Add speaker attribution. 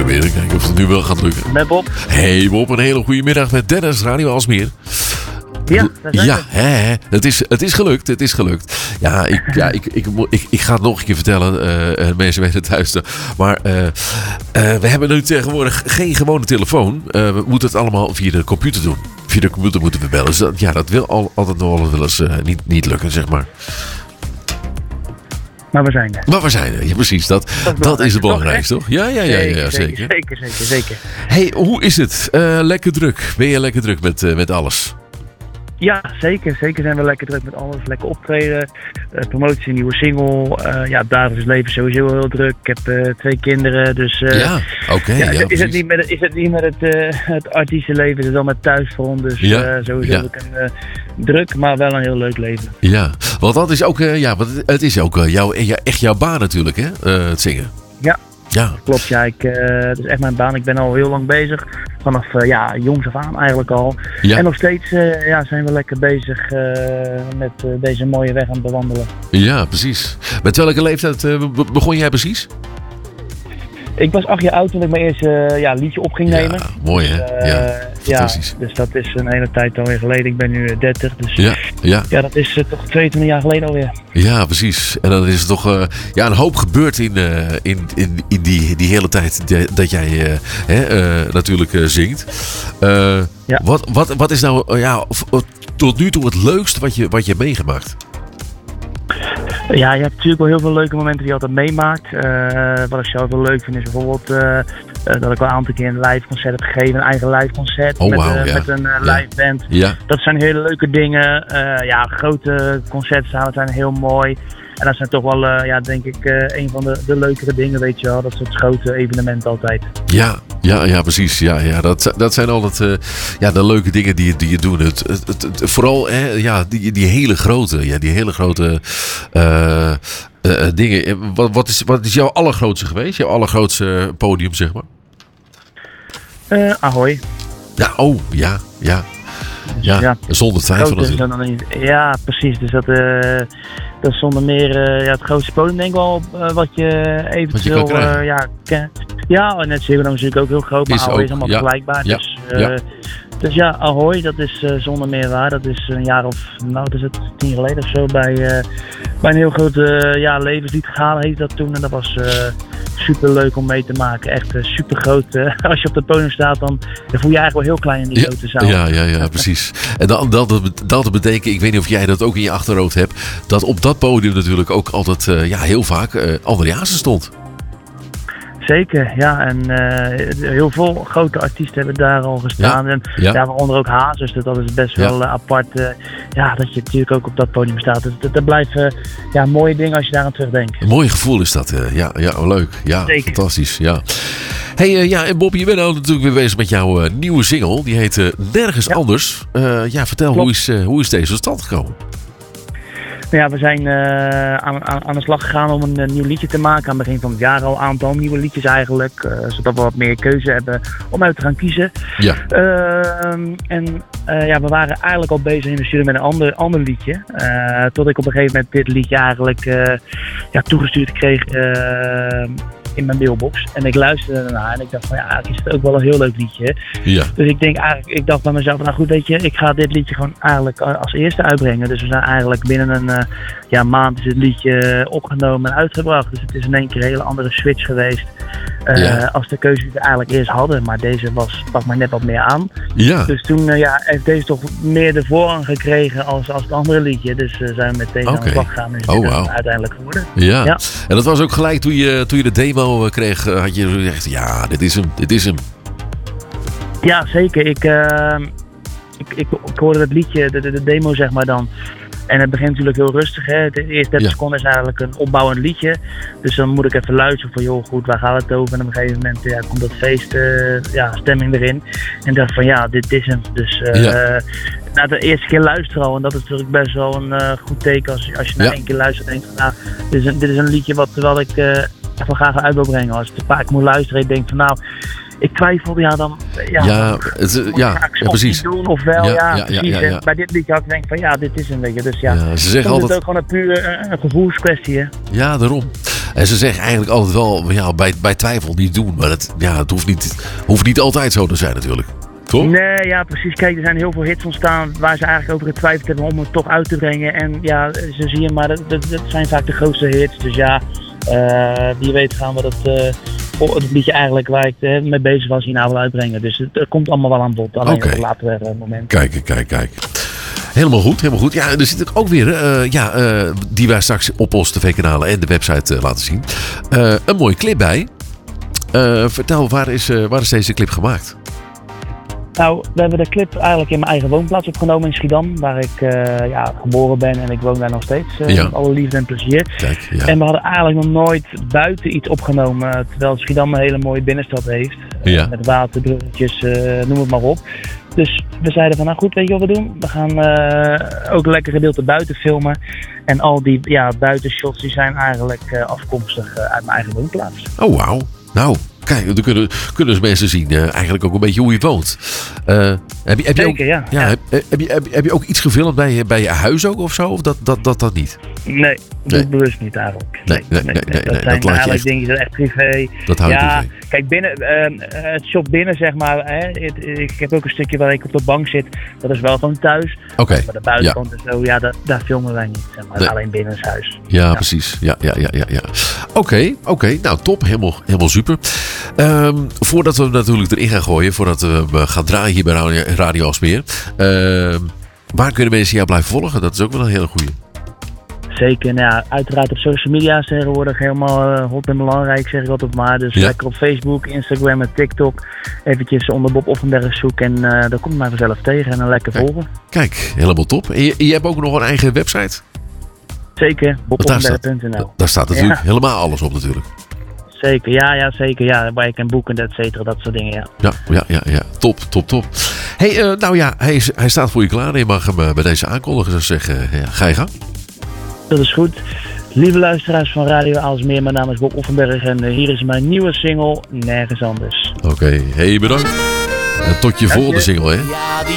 Speaker 1: proberen. Kijken of het nu wel gaat lukken.
Speaker 2: Met Bob.
Speaker 1: Hey Bob, een hele goede middag met Dennis, Radio Alsmeer.
Speaker 2: Ja,
Speaker 1: het is gelukt. Het is gelukt. Ik ga het nog een keer vertellen. Mensen weten het thuis. Maar we hebben nu tegenwoordig geen gewone telefoon. We moeten het allemaal via de computer doen. Via de computer moeten we bellen. Dus dat wil altijd nog wel eens niet lukken, zeg maar.
Speaker 2: Maar we zijn er.
Speaker 1: Maar we zijn er, ja, precies. Dat is het belangrijkste, toch? Ja, zeker.
Speaker 2: Zeker.
Speaker 1: Hey, hoe is het? Lekker druk. Ben je lekker druk met alles?
Speaker 2: Ja, zeker. Zeker zijn we lekker druk met alles. Lekker optreden. Promotie, nieuwe single. Dagelijks leven sowieso heel druk. Ik heb 2 kinderen. Dus is het niet met het artiestenleven. Het is wel met thuisfront. Dus sowieso druk, maar wel een heel leuk leven.
Speaker 1: Ja, want dat is ook, het is ook echt jouw baan natuurlijk, hè? Het zingen. Ja.
Speaker 2: Klopt, ja. Het is echt mijn baan. Ik ben al heel lang bezig. Vanaf jongs af aan eigenlijk al. Ja. En nog steeds zijn we lekker bezig met deze mooie weg aan het bewandelen.
Speaker 1: Ja, precies. Met welke leeftijd begon jij precies?
Speaker 2: Ik was 8 jaar oud toen ik mijn eerste liedje op ging nemen.
Speaker 1: Mooi hè? Fantastisch.
Speaker 2: Dus dat is een hele tijd alweer geleden. Ik ben nu 30, dus dat is toch 22 jaar geleden alweer. Ja, precies.
Speaker 1: En dan is er toch een hoop gebeurd in die hele tijd dat jij natuurlijk zingt. Wat is nou tot nu toe het leukste wat je hebt meegemaakt?
Speaker 2: Ja, je hebt natuurlijk wel heel veel leuke momenten die je altijd meemaakt. Wat ik zelf wel leuk vind is bijvoorbeeld dat ik wel een aantal keer een live concert heb gegeven. Een eigen live concert met een live band. Ja. Dat zijn hele leuke dingen. Grote concertzalen zijn heel mooi. En dat zijn toch wel, denk ik, een van de leukere dingen, weet je wel. Dat soort grote evenementen altijd.
Speaker 1: Ja, precies. Ja. Dat zijn altijd de leuke dingen die je doet. Vooral die hele grote dingen. Wat is jouw allergrootste geweest? Jouw allergrootste podium, zeg maar?
Speaker 2: Ahoy.
Speaker 1: Ja, zonder twijfel.
Speaker 2: Ja, precies. Dus dat is zonder meer het grootste podium, denk ik wel, wat je eventueel kent. Ja, en net Ziggo Dome is natuurlijk ook heel groot, maar Ahoy is allemaal vergelijkbaar. Dus Ahoy, dat is zonder meer waar. Dat is een jaar of, 10 geleden of zo, bij een heel grote levenslied gegaan heet dat toen. En dat was super leuk om mee te maken. Echt super groot. Als je op het podium staat, dan voel je eigenlijk wel heel klein in die grote zaal.
Speaker 1: Ja, precies. En dat betekent, ik weet niet of jij dat ook in je achterhoofd hebt, dat op dat podium natuurlijk ook altijd heel vaak André Hazes stond.
Speaker 2: Zeker, ja. En heel veel grote artiesten hebben daar al gestaan. En waaronder ook Hazes. Dus dat is best wel apart. Dat je natuurlijk ook op dat podium staat. Dus dat blijven mooie dingen als je daar aan terugdenkt.
Speaker 1: Een mooi gevoel is dat. Leuk. Ja, zeker. Fantastisch. Ja. Hey, en Bob, je bent nou natuurlijk weer bezig met jouw nieuwe single. Die heet Nergens Anders. Vertel, hoe is deze tot stand gekomen?
Speaker 2: Ja, we zijn aan de slag gegaan om een nieuw liedje te maken. Aan het begin van het jaar al een aantal nieuwe liedjes eigenlijk. Zodat we wat meer keuze hebben om uit te gaan kiezen. Ja. We waren eigenlijk al bezig in de studio met een ander liedje. Tot ik op een gegeven moment dit liedje eigenlijk toegestuurd kreeg in mijn mailbox. En ik luisterde ernaar en ik dacht van is het ook wel een heel leuk liedje. Ja. Dus ik dacht bij mezelf, nou goed, weet je, ik ga dit liedje gewoon eigenlijk als eerste uitbrengen. Dus we zijn eigenlijk binnen een maand is het liedje opgenomen en uitgebracht. Dus het is in één keer een hele andere switch geweest. Als de keuze die we eigenlijk eerst hadden. Maar deze sprak maar net wat meer aan. Ja. Dus toen heeft deze toch meer de voorrang gekregen als het andere liedje. Dus zijn we meteen aan de slag gegaan. Dus uiteindelijk geworden.
Speaker 1: Ja. En dat was ook gelijk toen je de demo kreeg. Had je gezegd, dit is hem.
Speaker 2: Ja, zeker. Ik hoorde het liedje, de demo zeg maar dan. En het begint natuurlijk heel rustig. Hè. De eerste 30 seconden is eigenlijk een opbouwend liedje. Dus dan moet ik even luisteren van, joh, goed, waar gaat het over? En op een gegeven moment komt dat feest, stemming erin. En ik dacht van, dit is hem. Dus na de eerste keer luisteren al. En dat is natuurlijk best wel een goed teken als je na 1 keer luistert en denkt van, dit is een liedje wat ik echt wel graag uit wil brengen. Als ik een paar keer moet luisteren en ik denk van, ik twijfel,
Speaker 1: precies.
Speaker 2: Doen of wel, precies. En bij dit liedje had ik denk van, dit is een beetje. Dus
Speaker 1: ze zeggen altijd,
Speaker 2: het is ook gewoon een puur een gevoelskwestie, hè?
Speaker 1: Ja, daarom. En ze zeggen eigenlijk altijd wel, ja, bij twijfel niet doen. Maar het hoeft niet altijd zo te zijn natuurlijk. Toch?
Speaker 2: Nee, ja, precies. Kijk, er zijn heel veel hits ontstaan waar ze eigenlijk over getwijfeld hebben om het toch uit te brengen. En ja, ze zien maar dat zijn vaak de grootste hits. Dus ja, wie weet gaan we het liedje eigenlijk waar ik mee bezig was hierna wel uitbrengen. Dus het komt allemaal wel aan bod. Alleen op het latere moment.
Speaker 1: Kijk. Helemaal goed. Ja, er zit ook weer, die wij straks op ons tv-kanalen en de website laten zien. Een mooie clip bij. Vertel, waar is deze clip gemaakt?
Speaker 2: Nou, we hebben de clip eigenlijk in mijn eigen woonplaats opgenomen in Schiedam. Waar ik geboren ben en ik woon daar nog steeds. Alle liefde en plezier.
Speaker 1: Kijk, ja.
Speaker 2: En we hadden eigenlijk nog nooit buiten iets opgenomen. Terwijl Schiedam een hele mooie binnenstad heeft.
Speaker 1: Ja.
Speaker 2: Met waterbruggetjes, noem het maar op. Dus we zeiden van, nou goed, weet je wat we doen? We gaan ook lekker gedeelte buiten filmen. En al die buitenshots die zijn eigenlijk afkomstig uit mijn eigen woonplaats.
Speaker 1: Oh, wauw. Nou, kijk, dan kunnen dus mensen zien eigenlijk ook een beetje hoe je woont. Heb je ook iets gefilmd bij je huis ook of zo? Of dat niet?
Speaker 2: Nee, doe ik bewust niet eigenlijk. Nee, dat zijn
Speaker 1: dat
Speaker 2: eigenlijk dingen die echt privé.
Speaker 1: Dat hou je privé.
Speaker 2: Kijk, binnen het shop binnen, zeg maar. Ik heb ook een stukje waar ik op de bank zit. Dat is wel gewoon thuis.
Speaker 1: Okay.
Speaker 2: Maar de buitenkant en zo, daar filmen wij niet. Zeg maar. Nee. Alleen binnenshuis.
Speaker 1: Ja, precies. Ja. Oké. Nou, top. Helemaal super. Voordat we natuurlijk erin gaan gooien, voordat we gaan draaien hier bij Radio Aalsmeer. Waar kunnen mensen jou blijven volgen? Dat is ook wel een hele goeie.
Speaker 2: Zeker, nou ja, uiteraard op social media is tegenwoordig helemaal hot en belangrijk, zeg ik altijd maar. Dus lekker op Facebook, Instagram en TikTok. Eventjes onder Bob Offenberg zoeken en daar kom je mij vanzelf tegen en dan lekker volgen.
Speaker 1: Kijk, helemaal top. En je hebt ook nog een eigen website?
Speaker 2: Zeker, boboffenberg.nl.
Speaker 1: Daar staat natuurlijk helemaal alles op natuurlijk.
Speaker 2: Zeker, ja, zeker. Ja, waar je kan boeken, et cetera, dat soort dingen, ja.
Speaker 1: Ja. Top. Hey, hij staat voor je klaar en je mag hem bij deze aankondigen. Dus zeggen, ga je gang.
Speaker 2: Dat is goed. Lieve luisteraars van Radio Aalsmeer, mijn naam is Bob Offenberg en hier is mijn nieuwe single, Nergens Anders.
Speaker 1: Oké, bedankt. En tot je volgende single, hè.